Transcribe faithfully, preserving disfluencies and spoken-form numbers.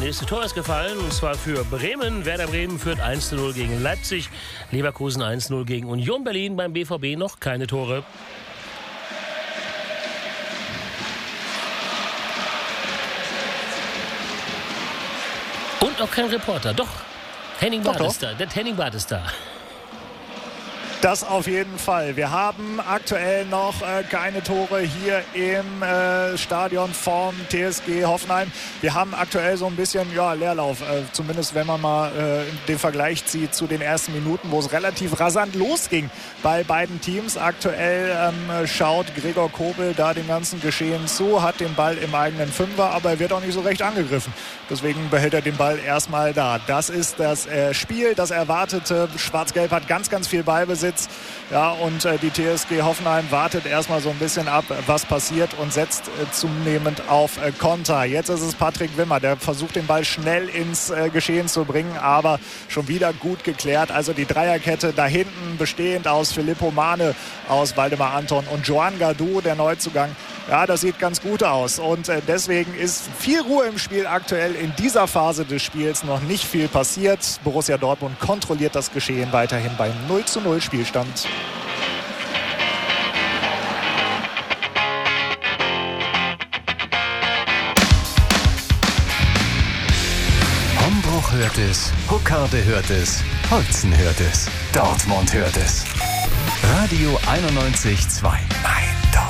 nächste Tor ist gefallen, und zwar für Bremen. Werder Bremen führt eins zu null gegen Leipzig. Leverkusen eins zu null gegen Union Berlin. Beim B V B noch keine Tore. Und auch kein Reporter. Doch, Henning Barth ist da. Der Henning Barth ist da. Das auf jeden Fall. Wir haben aktuell noch äh, keine Tore hier im äh, Stadion vom T S G Hoffenheim. Wir haben aktuell so ein bisschen ja, Leerlauf, äh, zumindest wenn man mal äh, den Vergleich zieht zu den ersten Minuten, wo es relativ rasant losging bei beiden Teams. Aktuell ähm, schaut Gregor Kobel da dem ganzen Geschehen zu, hat den Ball im eigenen Fünfer, aber er wird auch nicht so recht angegriffen. Deswegen behält er den Ball erstmal da. Das ist das äh, Spiel, das erwartete. Schwarz-Gelb hat ganz, ganz viel Ballbesitz. Ja, und äh, die T S G Hoffenheim wartet erstmal so ein bisschen ab, was passiert, und setzt äh, zunehmend auf äh, Konter. Jetzt ist es Patrick Wimmer, der versucht, den Ball schnell ins äh, Geschehen zu bringen, aber schon wieder gut geklärt. Also die Dreierkette da hinten, bestehend aus Filippo Mane, aus Waldemar Anton und Joan Gadou, der Neuzugang. Ja, das sieht ganz gut aus, und äh, deswegen ist viel Ruhe im Spiel aktuell. In dieser Phase des Spiels noch nicht viel passiert. Borussia Dortmund kontrolliert das Geschehen weiterhin beim null zu null Spielstand. Hombruch hört es, Huckarde hört es, Holzen hört es, Dortmund hört es. Radio einundneunzig Komma zwei.